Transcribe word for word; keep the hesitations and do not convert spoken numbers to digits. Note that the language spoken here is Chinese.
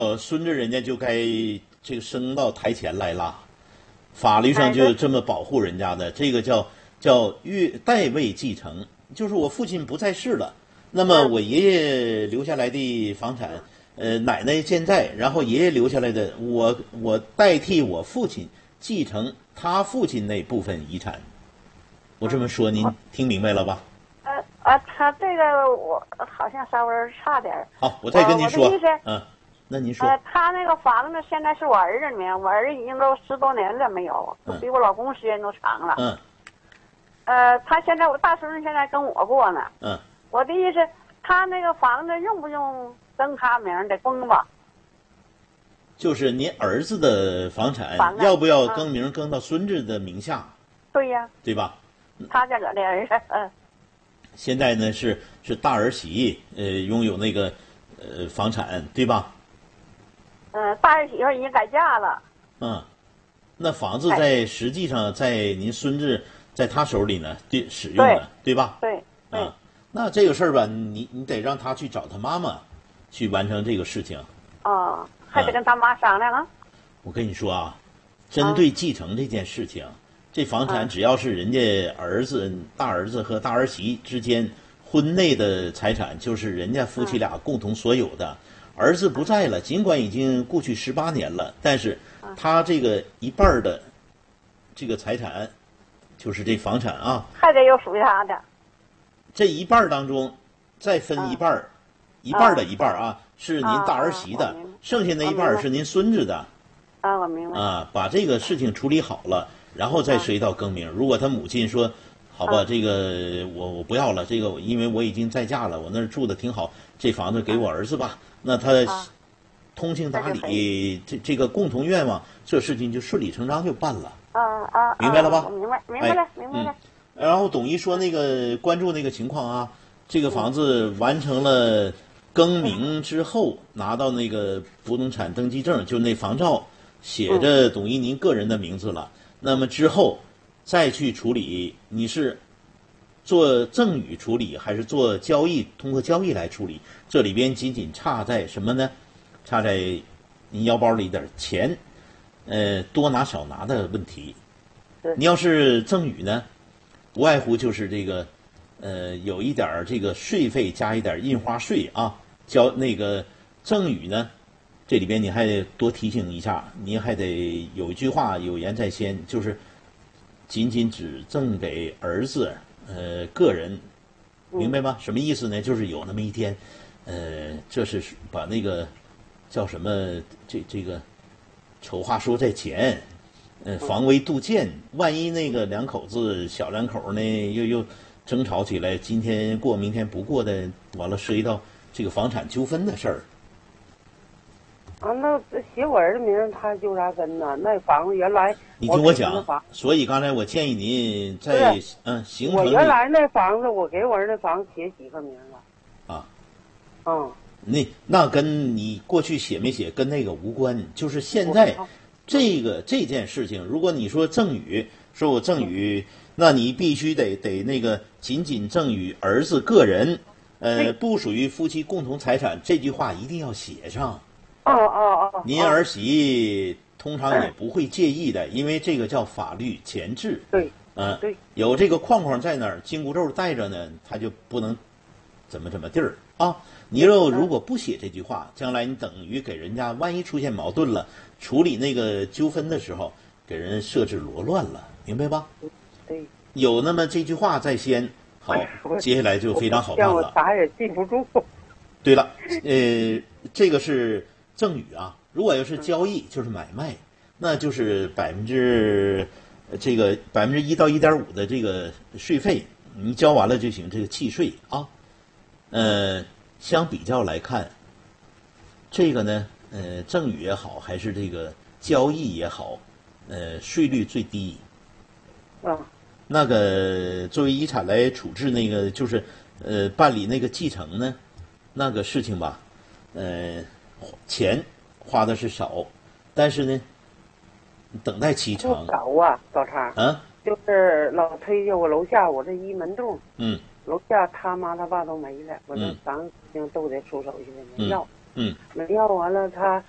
呃，孙子人家就该这个升到台前来了，法律上就这么保护人家的，这个叫叫越代位继承，就是我父亲不在世了，那么我爷爷留下来的房产，呃，奶奶健在，然后爷爷留下来的，我我代替我父亲继承他父亲那部分遗产。我这么说，您听明白了吧？ 呃啊，他这个我好像稍微差点。 好，我再跟您说。嗯，那您说。 呃，他那个房子现在是我儿子名，我儿子已经都十多年了没有，都比我老公时间都长了。 嗯。 呃，他现在我大孙子现在跟我过呢。 嗯。 我的意思，他那个房子用不用登他名得更吧？ 就是您儿子的房产，房要不要更名更到孙子的名下？ 对呀。 对吧？ 他家搁的儿子，嗯。 现在呢是是大儿媳，呃，拥有那个呃房产，对吧？ 嗯，大儿媳妇已经改嫁了。 嗯，那房子在实际上在您孙子在他手里呢，对使用的，对吧？ 对。 啊，那这个事儿吧，你你得让他去找他妈妈，去完成这个事情。 哦，还得跟他妈商量啊。 我跟你说啊，针对继承这件事情。这房产只要是人家儿子、大儿子和大儿媳之间婚内的财产，就是人家夫妻俩共同所有的。儿子不在了，尽管已经过去十八年了，但是他这个一半的这个财产，就是这房产啊， 还得有属于他的。 这一半当中，再分一半，一半的一半啊，是您大儿媳的，剩下那一半是您孙子的。 啊，我明白。 啊，把这个事情处理好了。然后再涉及到更名。如果他母亲说：“好吧，这个我我不要了，这个因为我已经再嫁了，我那儿住的挺好，这房子给我儿子吧。”那他通情达理，这这个共同愿望，这事情就顺理成章就办了。 啊啊， 明白了吧？ 明白，明白了，明白了。 然后董一说那个关注那个情况啊，这个房子完成了更名之后，拿到那个不动产登记证，就那房照写着董一您个人的名字了。那么之后再去处理，你是做赠与处理还是做交易？通过交易来处理，这里边仅仅差在什么呢？差在你腰包里点钱，呃，多拿少拿的问题。你要是赠与呢，无外乎就是这个，呃，有一点这个税费加一点印花税啊。交那个赠与呢？这里边你还得多提醒一下，你还得有一句话有言在先，就是仅仅只赠给儿子，呃，个人，明白吗？什么意思呢？就是有那么一天，呃，这是把那个叫什么这这个丑话说在前，呃，防微杜渐，万一那个两口子小两口呢又又争吵起来，今天过明天不过的，完了涉及到这个房产纠纷的事儿。 啊，那写我儿子名，他有啥根呢？那房子原来你听我讲，所以刚才我建议您在嗯形成。 我原来那房子，我给我儿子房子写几个名了。 啊。 嗯。 那那跟你过去写没写跟那个无关，就是现在这个这件事情，如果你说赠与，说我赠与，那你必须得得那个仅仅赠与儿子个人，呃，不属于夫妻共同财产，这句话一定要写上。 哦哦哦， 您儿媳通常也不会介意的，因为这个叫法律前置。 对， 嗯， 对， 有这个框框在那儿，紧箍咒带着呢，他就不能怎么怎么地儿啊。你要如果不写这句话，将来你等于给人家万一出现矛盾了，处理那个纠纷的时候，给人设置罗乱了，明白吧？ 对， 有那么这句话在先，好，接下来就非常好办了。 我啥也记不住。 对了，呃，这个是。赠与啊，如果要是交易，就是买卖，那就是百分之这个百分之一到一点五的这个税费，你交完了就行，这个契税啊。呃，相比较来看，这个呢，呃，赠与也好，还是这个交易也好，呃，税率最低。 啊。 那个作为遗产来处置，那个就是呃办理那个继承呢，那个事情吧，呃。钱花的是少，但是呢，等待期长。 少啊，老常。 啊。 就是老推着我楼下，我这一门洞。 嗯。 楼下他妈他爸都没了，我这房子都得出手去了，没要。 嗯。 没要完了，他